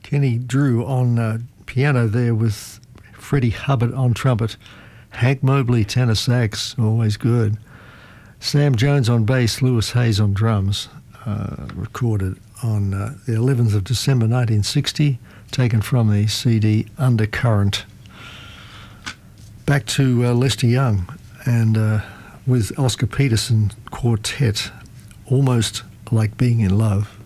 Kenny Drew on piano there with Freddie Hubbard on trumpet. Hank Mobley tenor sax, always good. Sam Jones on bass, Lewis Hayes on drums. Recorded on the 11th of December 1960, taken from the CD Undercurrent. Back to Lester Young and with Oscar Peterson Quartet, Almost Like Being in Love.